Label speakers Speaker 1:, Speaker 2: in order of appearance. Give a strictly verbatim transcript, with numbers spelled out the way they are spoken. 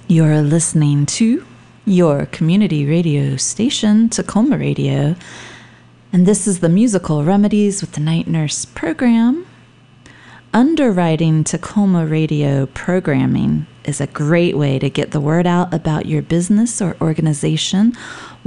Speaker 1: You're listening to your community radio station, Tacoma Radio, and this is the Musical Remedies with the Night Nurse program. Underwriting Tacoma Radio programming is a great way to get the word out about your business or organization